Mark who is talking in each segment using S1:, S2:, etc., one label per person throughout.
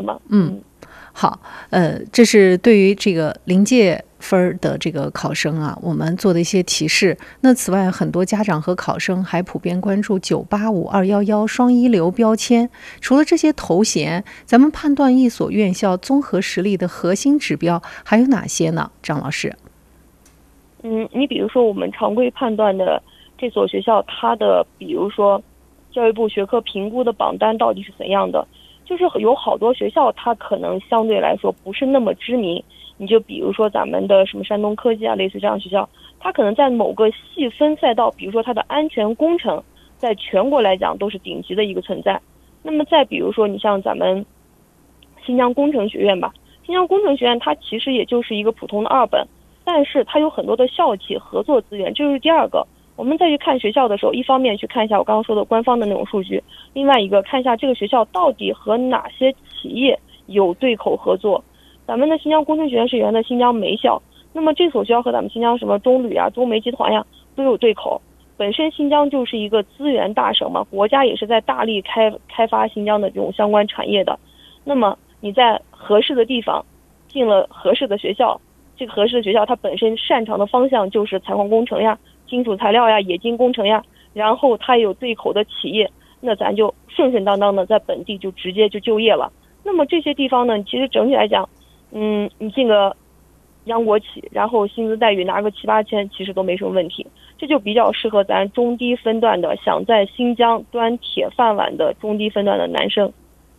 S1: 嘛。
S2: 好，这是对于这个临界分的这个考生啊，我们做的一些提示。那此外，很多家长和考生还普遍关注985、211双一流标签。除了这些头衔，咱们判断一所院校综合实力的核心指标还有哪些呢？张老师？
S1: 你比如说我们常规判断的这所学校，它的比如说教育部学科评估的榜单到底是怎样的？就是有好多学校它可能相对来说不是那么知名，你就比如说咱们的什么山东科技啊，类似这样的学校，它可能在某个细分赛道，比如说它的安全工程在全国来讲都是顶级的一个存在。那么再比如说你像咱们新疆工程学院吧，新疆工程学院它其实也就是一个普通的2本，但是它有很多的校企合作资源，这就是第二个。我们再去看学校的时候，一方面去看一下我刚刚说的官方的那种数据，另外一个看一下这个学校到底和哪些企业有对口合作。咱们的新疆工程学院是原来的新疆煤校，那么这所学校和咱们新疆什么中铝啊、中煤集团呀都有对口。本身新疆就是一个资源大省嘛，国家也是在大力开发新疆的这种相关产业的。那么你在合适的地方进了合适的学校，这个合适的学校它本身擅长的方向就是采矿工程呀、金属材料呀、冶金工程呀，然后它有对口的企业，那咱就顺顺当当的在本地就直接就业了。那么这些地方呢，其实整体来讲，你进个央国企，然后薪资待遇拿个7、8千，其实都没什么问题。这就比较适合咱中低分段的，想在新疆端铁饭碗的中低分段的男生。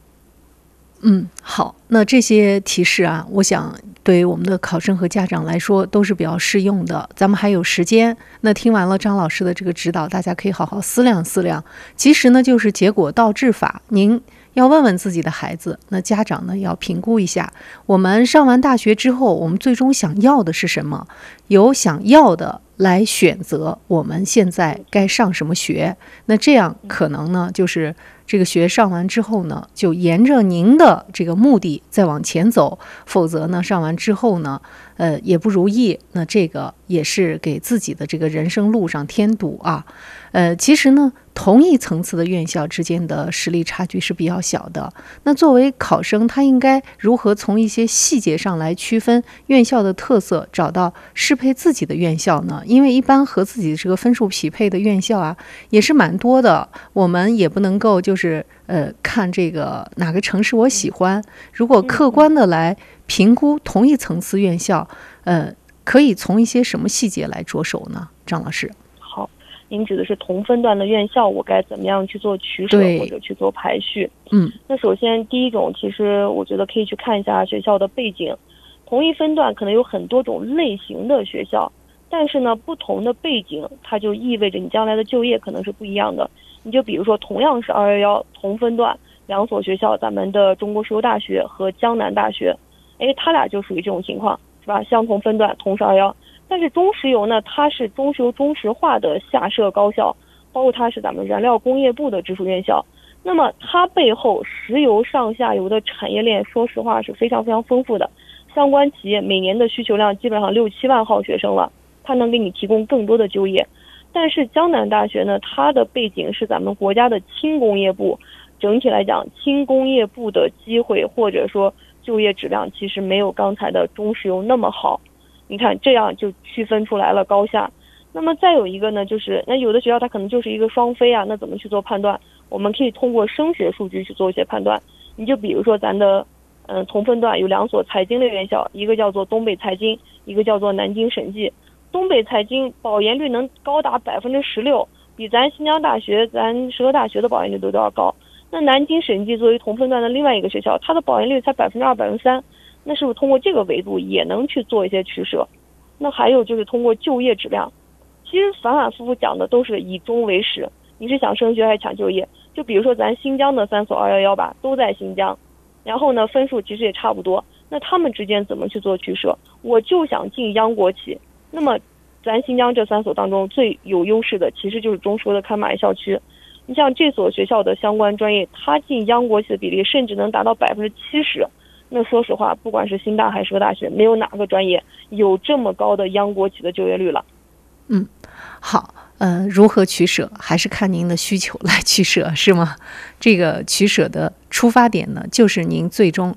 S2: 好，那这些提示啊，我想对于我们的考生和家长来说都是比较适用的。咱们还有时间，那听完了张老师的这个指导，大家可以好好思量思量。其实呢，就是结果倒置法，您要问问自己的孩子，那家长呢要评估一下，我们上完大学之后，我们最终想要的是什么？有想要的来选择我们现在该上什么学。那这样可能呢，就是这个学上完之后呢，就沿着您的这个目的再往前走，否则呢，上完之后呢，也不如意，那这个也是给自己的这个人生路上添堵啊。其实呢，同一层次的院校之间的实力差距是比较小的。那作为考生，他应该如何从一些细节上来区分院校的特色，找到适配自己的院校呢？因为一般和自己这个分数匹配的院校啊，也是蛮多的。我们也不能够就是看这个哪个城市我喜欢。如果客观的来评估同一层次院校，可以从一些什么细节来着手呢？张老师。
S1: 您指的是同分段的院校，我该怎么样去做取舍或者去做排序？那首先第一种，其实我觉得可以去看一下学校的背景。同一分段可能有很多种类型的学校，但是呢，不同的背景，它就意味着你将来的就业可能是不一样的。你就比如说，同样是211同分段2所学校，咱们的中国石油大学和江南大学，它俩就属于这种情况，是吧？相同分段，同是211。但是中石油呢，它是中石油中石化的下设高校，包括它是咱们燃料工业部的直属院校。那么它背后石油上下游的产业链，说实话是非常非常丰富的。相关企业每年的需求量基本上6、7万号学生了，它能给你提供更多的就业。但是江南大学呢，它的背景是咱们国家的轻工业部，整体来讲，轻工业部的机会或者说就业质量其实没有刚才的中石油那么好。你看，这样就区分出来了高下。那么再有一个呢，就是那有的学校它可能就是一个双非啊，那怎么去做判断？我们可以通过升学数据去做一些判断。你就比如说咱的同分段有2所财经类院校，一个叫做东北财经，一个叫做南京审计。东北财经保研率能高达16%，比咱新疆大学、咱石河大学的保研率都要高。那南京审计作为同分段的另外一个学校，它的保研率才2%、3%。那是不是通过这个维度也能去做一些取舍？那还有就是通过就业质量，其实反反复复讲的都是以终为始，你是想升学还是抢就业？就比如说咱新疆的3所211吧，都在新疆，然后呢分数其实也差不多，那他们之间怎么去做取舍？我就想进央国企，那么咱新疆这3所当中最有优势的其实就是中石油的喀马伊校区。你像这所学校的相关专业，它进央国企的比例甚至能达到70%。那说实话，不管是新大还是石河大学，没有哪个专业有这么高的央国企的就业率了。
S2: 好，如何取舍，还是看您的需求来取舍，是吗？这个取舍的出发点呢，就是您最终